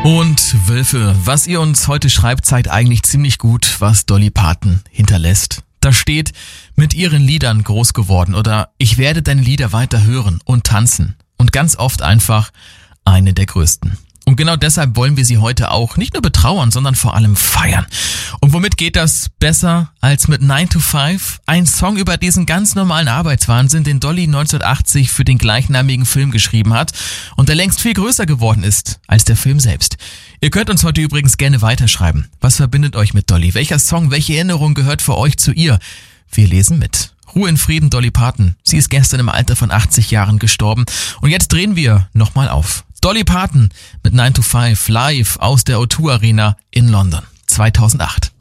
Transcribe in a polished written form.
Und Wölfe, was ihr uns heute schreibt, zeigt eigentlich ziemlich gut, was Dolly Parton hinterlässt. Da steht, mit ihren Liedern groß geworden oder ich werde deine Lieder weiter hören und tanzen. Und ganz oft einfach eine der größten. Und genau deshalb wollen wir sie heute auch nicht nur betrauern, sondern vor allem feiern. Und womit geht das besser als mit 9 to 5? Ein Song über diesen ganz normalen Arbeitswahnsinn, den Dolly 1980 für den gleichnamigen Film geschrieben hat und der längst viel größer geworden ist als der Film selbst. Ihr könnt uns heute übrigens gerne weiterschreiben. Was verbindet euch mit Dolly? Welcher Song, welche Erinnerung gehört für euch zu ihr? Wir lesen mit. Ruhe in Frieden, Dolly Parton. Sie ist gestern im Alter von 80 Jahren gestorben. Und jetzt drehen wir nochmal auf. Dolly Parton mit 9 to 5 live aus der O2 Arena in London 2008.